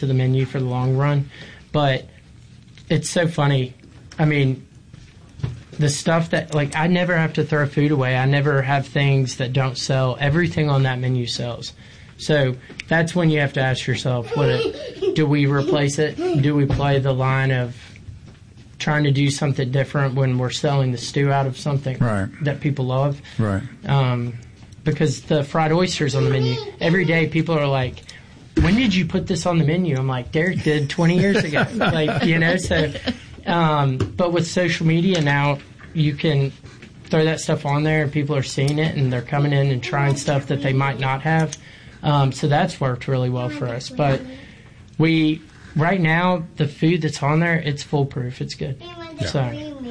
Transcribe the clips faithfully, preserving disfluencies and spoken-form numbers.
to the menu for the long run. But it's so funny. I mean, the stuff that, like, I never have to throw food away. I never have things that don't sell. Everything on that menu sells. So that's when you have to ask yourself, what it, do we replace it? Do we play the line of trying to do something different when we're selling the stew out of something right. that people love? Right. Um, because the fried oysters on the menu, every day people are like, when did you put this on the menu? I'm like, Derek did twenty years ago. Like, you know, so, um, but with social media now, you can throw that stuff on there and people are seeing it and they're coming in and trying stuff that they might not have. Um, so that's worked really well for us. But we, right now, the food that's on there, it's foolproof. It's good. Yeah. So,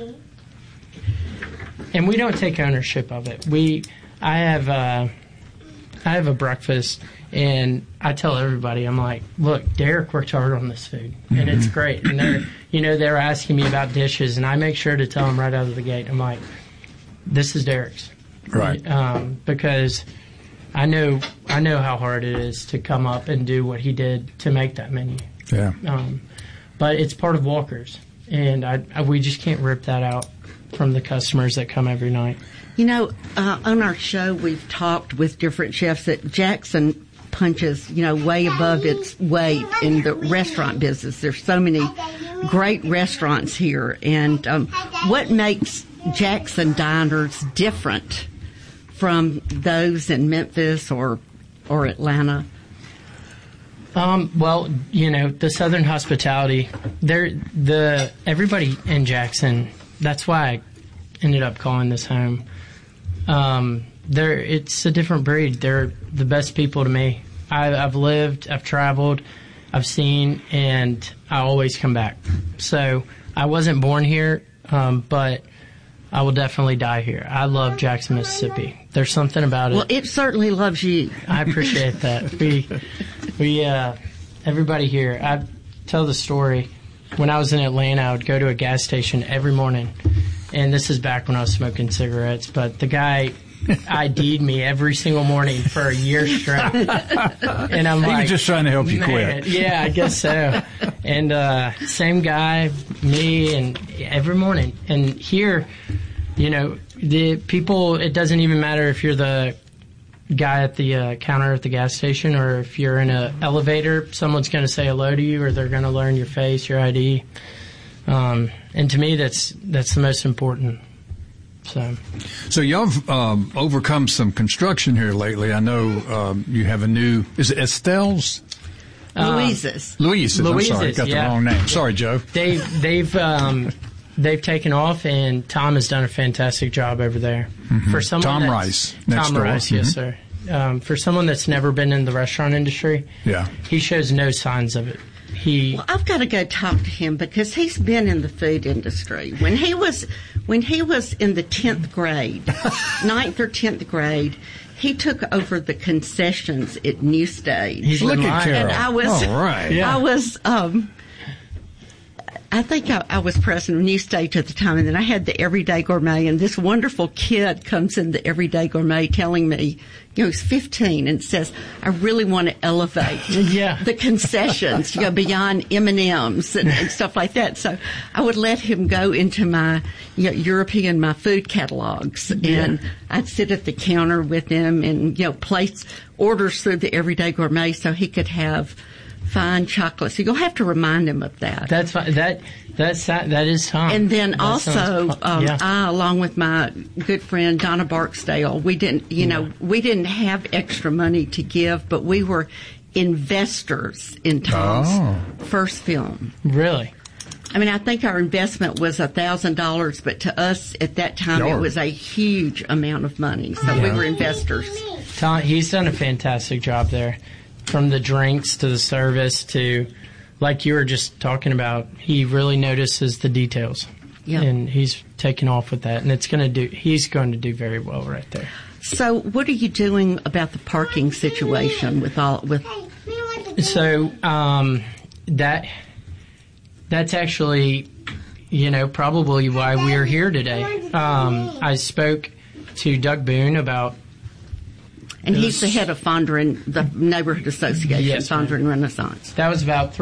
and we don't take ownership of it. We, I have, uh, I have a breakfast, and I tell everybody, I'm like, look, Derek worked hard on this food, and mm-hmm. it's great. And they're, you know, they're asking me about dishes, and I make sure to tell them right out of the gate. I'm like, this is Derek's, right? Um, because I know, I know how hard it is to come up and do what he did to make that menu. Yeah. Um, but it's part of Walker's, and I, I, we just can't rip that out from the customers that come every night. You know, uh, on our show, we've talked with different chefs that Jackson punches, you know, way above its weight in the restaurant business. There's so many great restaurants here. And um, what makes Jackson diners different from those in Memphis or or Atlanta? Um, well, you know, the Southern hospitality, they're, the, everybody in Jackson, that's why I ended up calling this home. Um, they're, it's a different breed. They're the best people to me. I, I've lived, I've traveled, I've seen, and I always come back. So I wasn't born here, um, but I will definitely die here. I love Jackson, Mississippi. There's something about it. Well, it certainly loves you. I appreciate that. We, we, uh, everybody here, I tell the story. When I was in Atlanta, I would go to a gas station every morning. And this is back when I was smoking cigarettes, but the guy I D'd me every single morning for a year straight. And I'm he like, was just trying to help you man, quit. Yeah, I guess so. And uh, same guy, me, and every morning. And here, you know, the people, it doesn't even matter if you're the guy at the uh, counter at the gas station or if you're in an elevator, someone's going to say hello to you or they're going to learn your face, your I D. Um, and to me, that's that's the most important. So, so y'all have um, overcome some construction here lately. I know um, you have a new. Is it Estelle's? Louise's. Um, Louise's. I'm Louise's, sorry, got yeah. the wrong name. Sorry, Joe. They they've um, they've taken off, and Tom has done a fantastic job over there. Mm-hmm. For someone Tom that's, Rice. Next Tom door. Rice, Mm-hmm. yes, sir. Um, for someone that's never been in the restaurant industry, yeah, he shows no signs of it. He, well, I've got to go talk to him because he's been in the food industry. When he was, when he was in the tenth grade, ninth or tenth grade, he took over the concessions at New Stage. He's Look at Carol. And I was, all right. Yeah. I was, um, I think I, I was president of New Stage at the time, and then I had the Everyday Gourmet, and this wonderful kid comes in the Everyday Gourmet telling me, you know, he's fifteen, and says, I really want to elevate yeah. the concessions, you know, beyond M and M's and, and stuff like that. So I would let him go into my, you know, European, my food catalogs, yeah. and I'd sit at the counter with him and, you know, place orders through the Everyday Gourmet so he could have fine chocolate. So you'll have to remind him of that. That's fine. That that's that is Tom. And then that also, sounds, um, yeah. I, along with my good friend Donna Barksdale, we didn't, you yeah. know, we didn't have extra money to give, but we were investors in Tom's oh. first film. Really? I mean, I think our investment was a thousand dollars, but to us at that time Sure. it was a huge amount of money. So yeah. we were investors. Tom, he's done a fantastic job there. From the drinks to the service to, like you were just talking about, he really notices the details. Yeah. And he's taking off with that. And it's going to do, he's going to do very well right there. So what are you doing about the parking situation with all, with? So, um, that, that's actually, you know, probably why we're here today. Um, I spoke to Doug Boone about, And he's the head of Fondren, the neighborhood association, Yes, Fondren Renaissance. that was about